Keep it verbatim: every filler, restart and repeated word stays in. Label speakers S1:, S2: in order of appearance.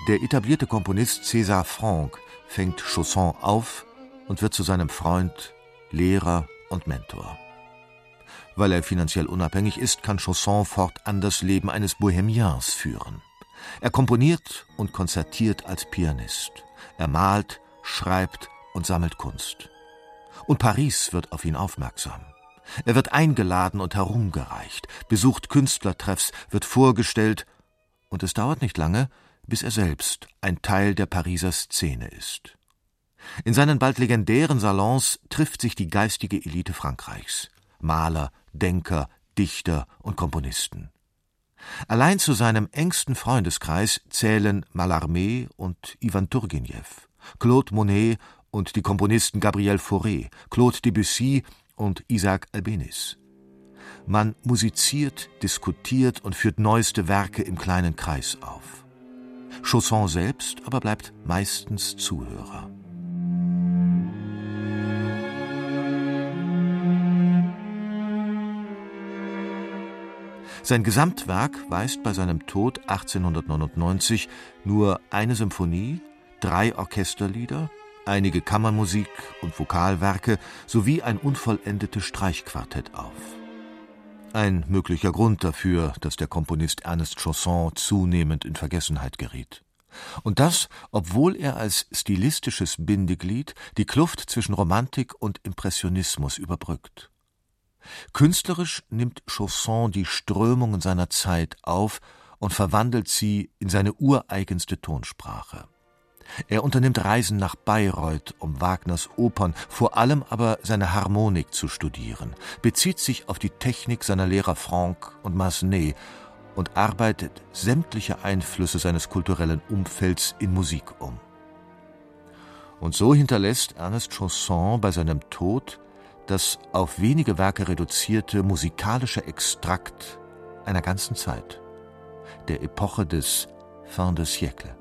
S1: Der etablierte Komponist César Franck fängt Chausson auf und wird zu seinem Freund, Lehrer und Mentor. Weil er finanziell unabhängig ist, kann Chausson fortan das Leben eines Bohemiens führen. Er komponiert und konzertiert als Pianist. Er malt, schreibt und sammelt Kunst. Und Paris wird auf ihn aufmerksam. Er wird eingeladen und herumgereicht, besucht Künstlertreffs, wird vorgestellt, und es dauert nicht lange, bis er selbst ein Teil der Pariser Szene ist. In seinen bald legendären Salons trifft sich die geistige Elite Frankreichs: Maler, Denker, Dichter und Komponisten. Allein zu seinem engsten Freundeskreis zählen Mallarmé und Iwan Turgenew, Claude Monet und die Komponisten Gabriel Fauré, Claude Debussy und Isaac Albéniz. Man musiziert, diskutiert und führt neueste Werke im kleinen Kreis auf. Chausson selbst aber bleibt meistens Zuhörer. Sein Gesamtwerk weist bei seinem Tod achtzehnhundertneunundneunzig nur eine Symphonie, drei Orchesterlieder, einige Kammermusik und Vokalwerke sowie ein unvollendetes Streichquartett auf. Ein möglicher Grund dafür, dass der Komponist Ernest Chausson zunehmend in Vergessenheit geriet. Und das, obwohl er als stilistisches Bindeglied die Kluft zwischen Romantik und Impressionismus überbrückt. Künstlerisch nimmt Chausson die Strömungen seiner Zeit auf und verwandelt sie in seine ureigenste Tonsprache. Er unternimmt Reisen nach Bayreuth, um Wagners Opern, vor allem aber seine Harmonik zu studieren, bezieht sich auf die Technik seiner Lehrer Franck und Massenet und arbeitet sämtliche Einflüsse seines kulturellen Umfelds in Musik um. Und so hinterlässt Ernest Chausson bei seinem Tod das auf wenige Werke reduzierte musikalische Extrakt einer ganzen Zeit, der Epoche des Fin de siècle.